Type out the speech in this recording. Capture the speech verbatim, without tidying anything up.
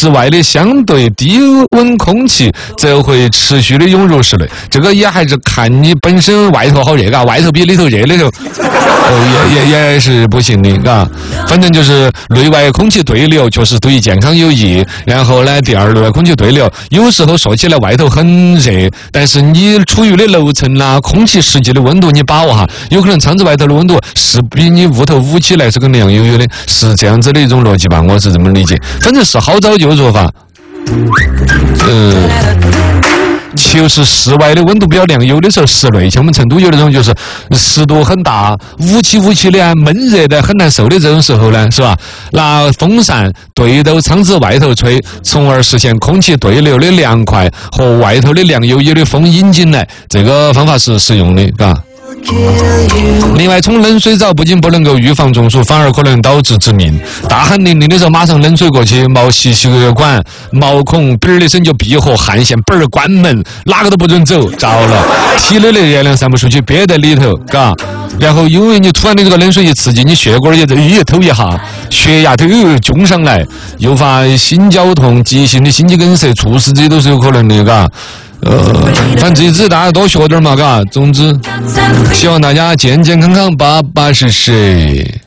室外的相对低温空气则会持续的涌入室内。这个也还是看你本身外头好热，嘎，外头比里头热里头，哦，也也也是不行的，嘎。反正就是内外空气对流，确实对于健康有益。然后呢，第二，内外空气对流，有时候说起来外头很热，但是你处于的楼层啦、空气实际的温度你把握哈，有可能窗子外头的温度是比你屋头捂起来是更凉悠悠的，是这样子的一种逻辑吧？我是这么理解。反正是好早就做法，嗯。就是室外的温度比较凉，有的时候室内像我们成都有那种就是湿度很大，雾气雾气的闷热的很难受的这种时候呢，是吧？拿风扇对到窗子外头吹，从而实现空气对流的凉快和外头的凉悠悠的风引进来，这个方法是实用的，嘎。另外，冲冷水澡不仅不能够预防中暑，反而可能导致致命。大汗淋漓的时候，马上冷水过去，毛细血管、毛孔嘣儿的声就闭合，汗腺嘣儿关门，哪个都不准走，着了。体内的热量散不出去，憋在里头，嘎。然后因为你突然的这个冷水一刺激，你血管也在一透一下，血压都涌上来，诱发心绞痛、急性的心肌梗塞、猝死，这都是有可能的，嘎。呃，反正这次大家多学点嘛，嘎。总之，希望大家健健康康、巴巴适适。